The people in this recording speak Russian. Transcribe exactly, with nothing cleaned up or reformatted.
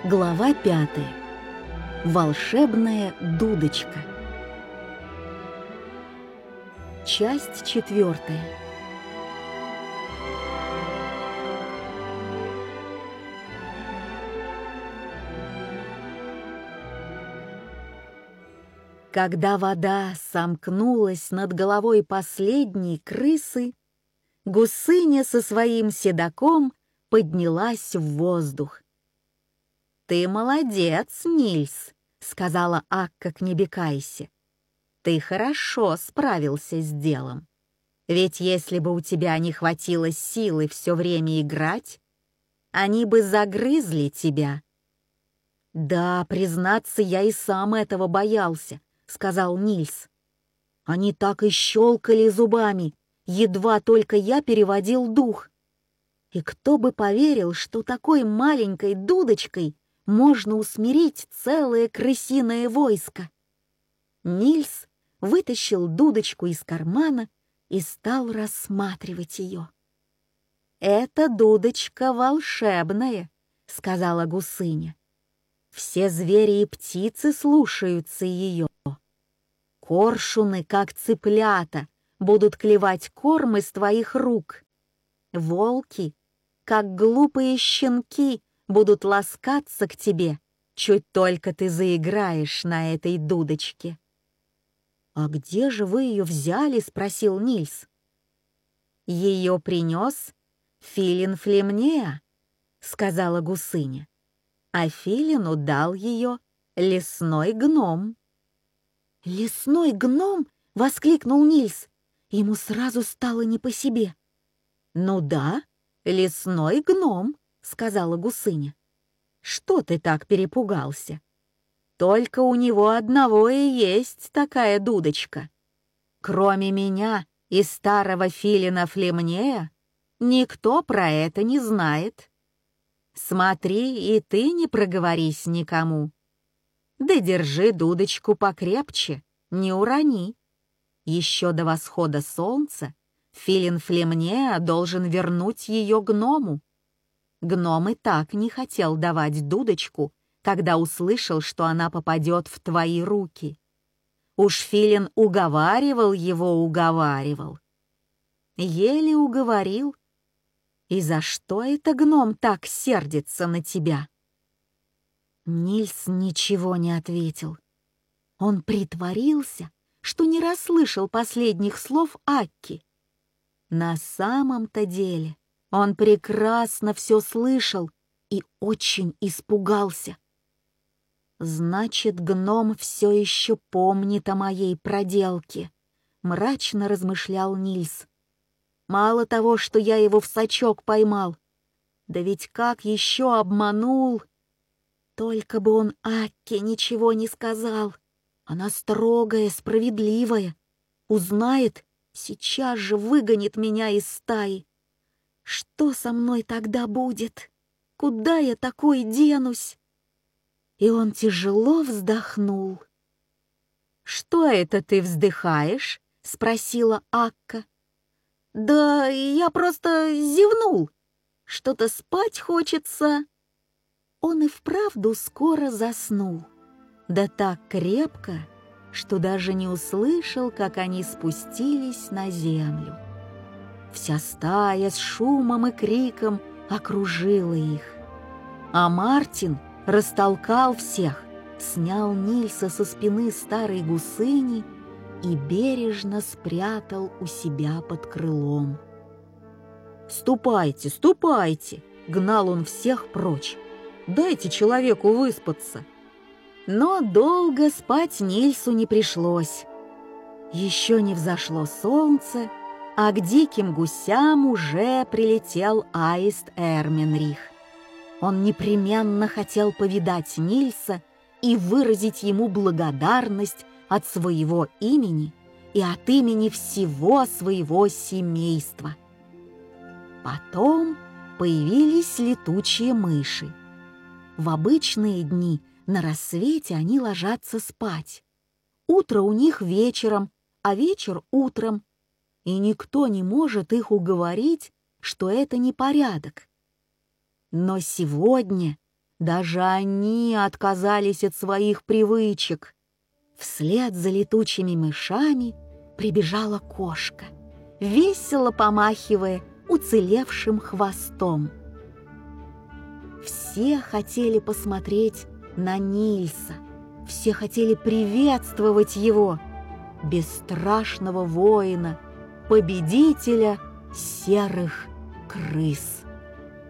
Глава пятая. Волшебная дудочка. Часть четвертая. Когда вода сомкнулась над головой последней крысы, гусыня со своим седаком поднялась в воздух. «Ты молодец, Нильс», — сказала Акка Кнебекайсе. «Ты хорошо справился с делом. Ведь если бы у тебя не хватило силы все время играть, они бы загрызли тебя». «Да, признаться, я и сам этого боялся», — сказал Нильс. «Они так и щелкали зубами, едва только я переводил дух. И кто бы поверил, что такой маленькой дудочкой можно усмирить целое крысиное войско». Нильс вытащил дудочку из кармана и стал рассматривать ее. «Эта дудочка волшебная», — сказала гусыня. «Все звери и птицы слушаются ее. Коршуны, как цыплята, будут клевать корм из твоих рук. Волки, как глупые щенки, будут ласкаться к тебе, чуть только ты заиграешь на этой дудочке». «А где же вы ее взяли?» — спросил Нильс. «Ее принес Филин Флемнеа», — сказала гусыня. «А Филину дал ее лесной гном». «Лесной гном?» — воскликнул Нильс. Ему сразу стало не по себе. «Ну да, лесной гном», — сказала гусыня. «Что ты так перепугался? Только у него одного и есть такая дудочка. Кроме меня и старого Филина Флемнея никто про это не знает. Смотри, и ты не проговорись никому. Да держи дудочку покрепче, не урони. Еще до восхода солнца Филин Флемнеа должен вернуть ее гному». Гном и так не хотел давать дудочку, когда услышал, что она попадет в твои руки. Уж Филин уговаривал его, уговаривал. Еле уговорил. И за что это гном так сердится на тебя?» Нильс ничего не ответил. Он притворился, что не расслышал последних слов Акки. На самом-то деле он прекрасно все слышал и очень испугался. «Значит, гном все еще помнит о моей проделке», — мрачно размышлял Нильс. «Мало того, что я его в сачок поймал, да ведь как еще обманул! Только бы он Акке ничего не сказал. Она строгая, справедливая. Узнает, сейчас же выгонит меня из стаи. Что со мной тогда будет? Куда я такой денусь?» И он тяжело вздохнул. «Что это ты вздыхаешь?» — спросила Акка. «Да я просто зевнул. Что-то спать хочется». Он и вправду скоро заснул. Да так крепко, что даже не услышал, как они спустились на землю. Вся стая с шумом и криком окружила их. А Мартин растолкал всех, снял Нильса со спины старой гусыни и бережно спрятал у себя под крылом. «Ступайте, ступайте!» — гнал он всех прочь. «Дайте человеку выспаться». Но долго спать Нильсу не пришлось. Еще не взошло солнце, а к диким гусям уже прилетел аист Эрменрих. Он непременно хотел повидать Нильса и выразить ему благодарность от своего имени и от имени всего своего семейства. Потом появились летучие мыши. В обычные дни на рассвете они ложатся спать. Утро у них вечером, а вечер утром. И никто не может их уговорить, что это непорядок. Но сегодня Даже они отказались от своих привычек. Вслед за летучими мышами прибежала кошка, весело помахивая уцелевшим хвостом. Все хотели посмотреть на Нильса, все хотели приветствовать его, бесстрашного воина, победителя серых крыс.